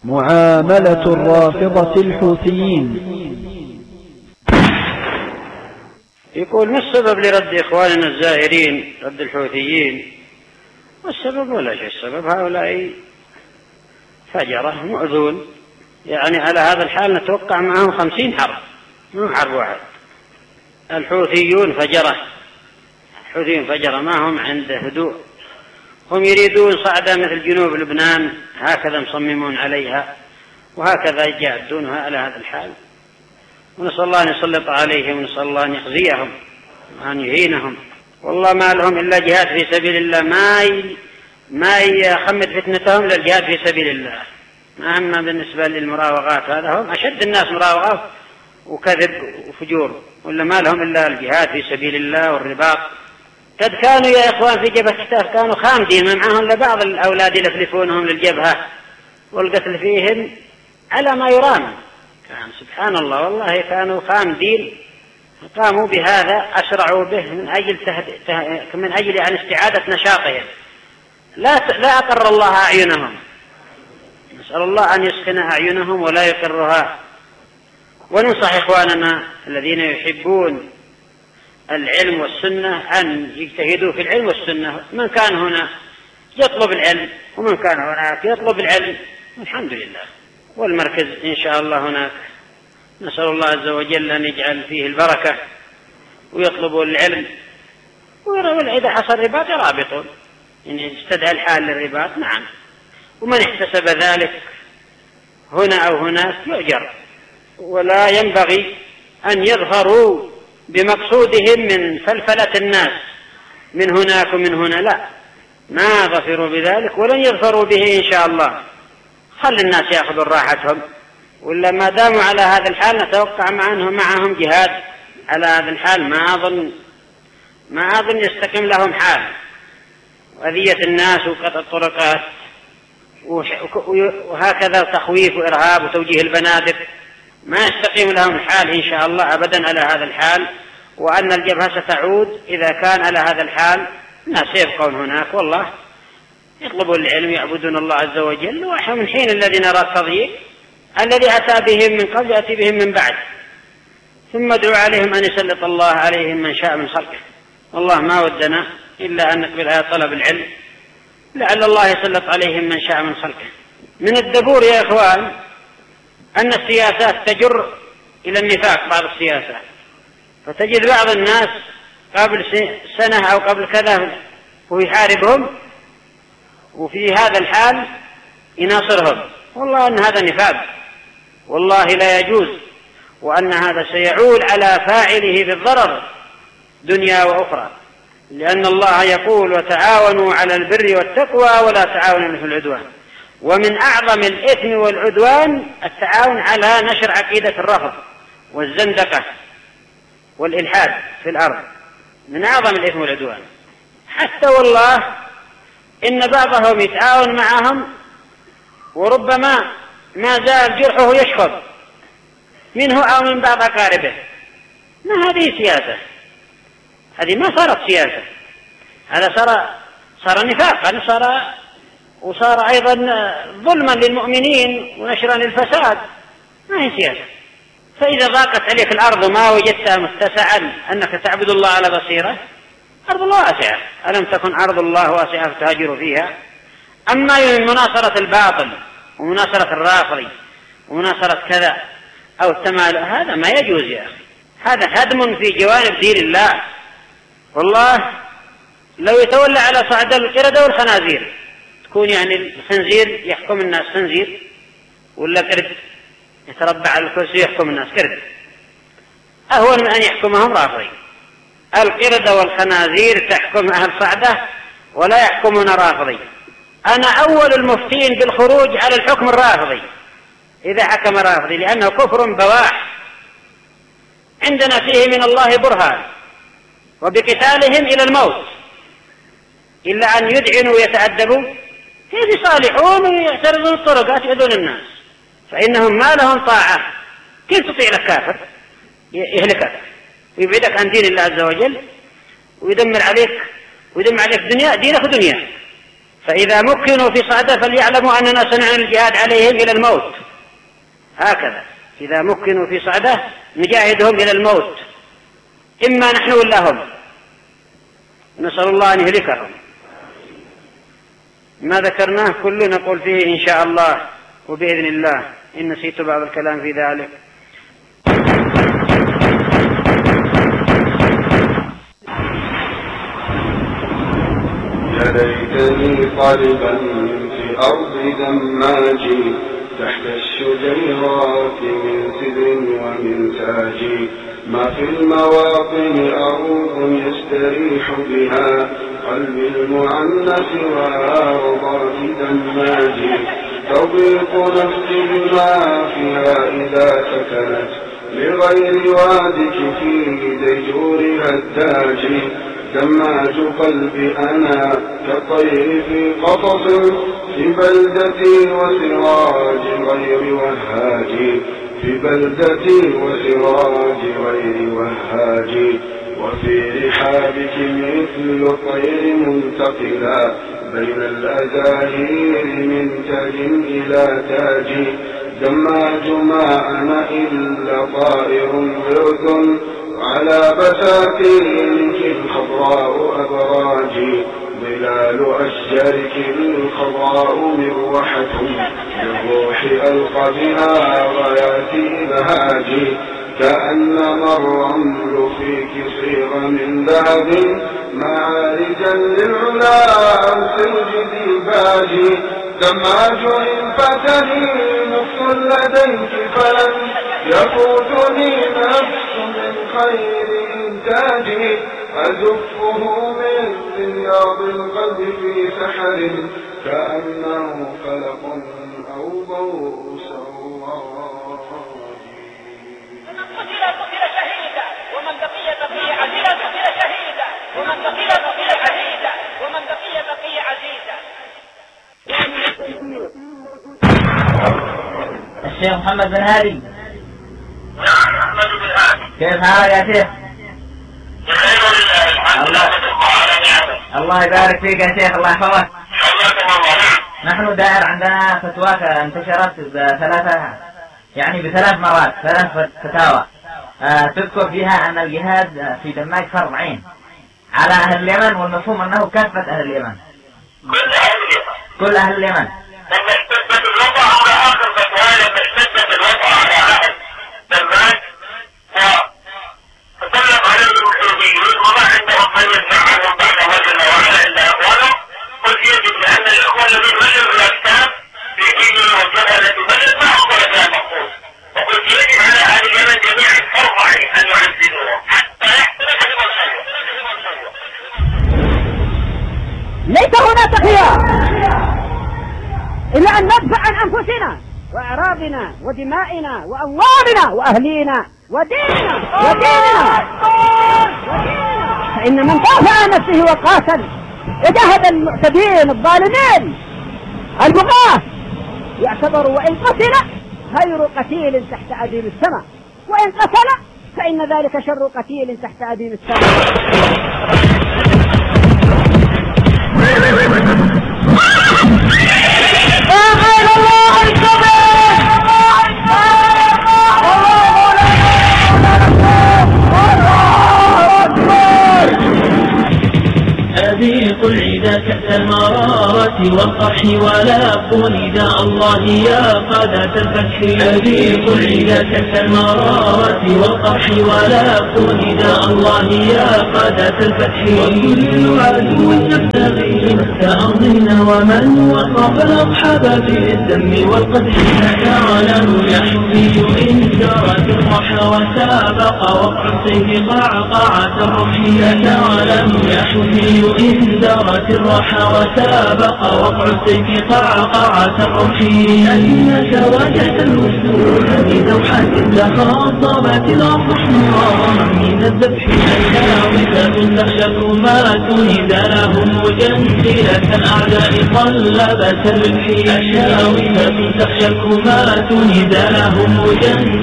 معاملة الرافضة الحوثيين. يقول: ما السبب لرد إخواننا الزائرين، رد الحوثيين؟ والسبب ولا شيء، السبب هؤلاء فجرة مؤذون، يعني على هذا الحال نتوقع معهم 50 حرب، مو حرب واحد. الحوثيون فجرة ما هم عند هدوء، هم يريدون صعدة مثل جنوب لبنان، هكذا مصممون عليها، وهكذا يجادونها على هذا الحال. ونسأل الله أن يسلط عليهم، ونسأل الله أن يخزيهم وأن يهينهم. والله ما لهم إلا جهاد في سبيل الله، ما يخمد فتنتهم للجهاد في سبيل الله. أما بالنسبة للمراوغات، هذا هم أشد الناس مراوغة وكذب وفجور، ولا ما لهم إلا الجهاد في سبيل الله والرباط. قد كانوا يا إخوان في جبهة كتاف كانوا خامدين، ما معهم لبعض الأولاد يلفلفونهم للجبهة، والقتل فيهم على ما يرام. كان سبحان الله، والله كانوا خامدين، قاموا بهذا، أسرعوا به من أجل يعني استعادة نشاطهم. لا أقر الله أعينهم، نسأل الله أن يسخن أعينهم ولا يقرها. وننصح إخواننا الذين يحبون العلم والسنة أن يجتهدوا في العلم والسنة، من كان هنا يطلب العلم ومن كان هناك يطلب العلم، الحمد لله. والمركز إن شاء الله هناك، نسأل الله عز وجل أن يجعل فيه البركة ويطلبوا العلم، وإذا حصل رباط يرابطون، إن استدعى الحال للرباط نعم. ومن احتسب ذلك هنا أو هناك يؤجر، ولا ينبغي أن يظهروا بمقصودهم من فلفلة الناس من هناك ومن هنا، لا، ما ظفروا بذلك ولن يظفروا به إن شاء الله. خل الناس يأخذوا راحتهم، ولا ما داموا على هذا الحال نتوقع معهم جهاد على هذا الحال. ما أظن يستقيم لهم حال، وأذية الناس وقطع الطرقات وهكذا تخويف وإرهاب وتوجيه البنادق، ما يستقيم لهم الحال إن شاء الله أبدا على هذا الحال. وأن الجبهة ستعود إذا كان على هذا الحال، الناس يبقون هناك والله يطلبوا العلم، يعبدون الله عز وجل. ومن حين الذي نرى التضييق الذي أتى بهم من قبل يأتي بهم من بعد، ثم ادعوا عليهم أن يسلط الله عليهم من شاء من خلقه. والله ما ودنا إلا أن نقبل على طلب العلم، لعل الله يسلط عليهم من شاء من خلقه. من الدبور يا إخوان أن السياسات تجر إلى النفاق، بعض السياسات، فتجد بعض الناس قبل سنة أو قبل كذا ويحاربهم، وفي هذا الحال يناصرهم. والله أن هذا نفاق، والله لا يجوز، وأن هذا سيعود على فاعله بالضرر دنيا وأخرى، لأن الله يقول: وتعاونوا على البر والتقوى ولا تعاونوا في العدوان. ومن أعظم الإثم والعدوان التعاون على نشر عقيدة الرفض والزندقة والإلحاد في الأرض، من أعظم الإثم والعدوان. حتى والله إن بعضهم يتعاون معهم وربما ما زال جرحه يشخص منه أو من بعض أقاربه. ما هذه سياسة، هذه ما صارت سياسة، هذا صار نفاق، هذا وصار أيضا ظلما للمؤمنين ونشرا للفساد، ما هي سياسة. فإذا ضاقت عليك الأرض وما وجدتها متسعا أنك تعبد الله على بصيرة، أرض الله واسعة، ألم تكن أرض الله واسعة فتهاجروا فيها. أما من مناصرة الباطل ومناصرة الرافضي ومناصرة كذا أو التمال، هذا ما يجوز يا أخي، هذا هدم في جوانب دين الله. والله لو يتولى على صعد القردة والخنازير، تكون يعني الخنزير يحكم الناس خنزير، ولا قرد يتربع على الكرسي يحكم الناس قرد، أهون من أن يحكمهم رافضي. القردة والخنازير تحكم أهل صعدة ولا يحكمون رافضي. أنا أول المفتين بالخروج على الحكم الرافضي إذا حكم رافضي، لأنه كفر بواح، عندنا فيه من الله برهان، وبقتالهم إلى الموت، إلا أن يدعنوا ويتأدبوا كيف يصالحون ويعترضون الطرقات يؤذون الناس، فإنهم ما لهم طاعة. كيف تطيع لك كافر يهلكك ويبعدك عن دين الله عز وجل ويدمر عليك دينك ودنيا؟ فإذا مكنوا في صعدة فليعلموا أننا سنعلن الجهاد عليهم إلى الموت. هكذا إذا مكنوا في صعدة نجاهدهم إلى الموت، إما نحن ولا هم، نسأل الله أن يهلكهم. ما ذكرناه كله نقول فيه إن شاء الله وبإذن الله، إن نسيت بعض الكلام في ذلك. يا ليتني طالبا في أرض دماجي تحت الشجيرات من سدر ومن تاج، ما في المواطن أرض يستريح بها قلبي المعنس وأرضات دماجي، تضيق نفسي بما فيها إذا سكنت لغير وادك في ديجورها التاج، دماج قلبي أنا كالطير في قفص في بلدتي وسراج غير وهاج، في بلدتي وسراج غير وهاج، وفي رحابك مثل الطير منتقلا بين الأزاهير من تاج إلى تاج، دماج ما أنا إلا طائر ورد على بساتينك الخضراء أبراجي، ظلال أشجارك الخضراء مروحة للروح ألقى بها غاياتي بهاجي، كأنما الرمل فيك صيغ من ذهب معارجا للعلا أرسل جديباجي، دماج إن فتني نفس لديك فلن يفوتني نفس من خير إنتاجي، أزفه من رياض القلب في سحر كأنه فلق أو ضوء سراج. قتل شهيدا ومن بقي عزيزا، قتل شهيدا ومن بقي عزيزا، ومن بقي عزيزا. الشيخ محمد بن هادي. نعم محمد بن هادي. كيف حالك يا شيخ؟ بخير لله الحمد لله على نعمه. الله يبارك فيك يا شيخ، الله يحفظك. حفظكم الله. نحن دائر عندنا فتواك انتشرت بثلاث مرات، ثلاث فتاوى تذكر فيها أن الجهاد في دماج فرض عين على أهل اليمن، والمفهوم أنه كافة أهل اليمن. كل أهل اليمن. لما اشتدت الوضع على آخر فتوى، لما اشتدت الوضع على أهل دماج وتطلق عليهم الحوثيون وما عندهم من يدفع عنهم بعد هذا النوعية إلا أخوانهم، قلت يجب لأن الإخوة الذين غيروا الأكتاب في حين والجبهة التي ما أقول لها مقصود، وقلت يجب على أهل اليمن جميعا فرض عين أن يعزلوهم حتى يحصل حزب الخير. ليس هناك خيار إلا أن ندفع عن أنفسنا وأعراضنا ودمائنا وأموالنا وأهلينا وديننا فإن من دافع عن نفسه وقاتل وجاهد المعتدين الظالمين البغاة يعتبر وإن قتل خير قتيل تحت أديم السماء، وإن قتل فإن ذلك شر قتيل تحت أديم السماء. أذيق العدا كأس المرارة والقرح ولاقوا نداء الله يا قادة الفتح. أذيق العدا كأس المرارة والقرح ولاقوا نداء الله يا قادة الفتح. وكل عدو يبتغي مس أرضنا ومن وصف الأصحاب في الدم والقدح. تعلم يا حفي إن جرت الرحى وسابق وقع السيف قعقعة الرمح. تعلم يا حفي إن دارت الرحى وسابق وقع السيف قعقعة الرمح. أنك وجدت الوسوع بدوحة تخاطبت الأرض حمرا من الذبح. الهاوية تخشى الرماة ندى لهم مجندلة الأعداء قلبت الربح. الهاوية تخشى الرماة ندى لهم مجندلة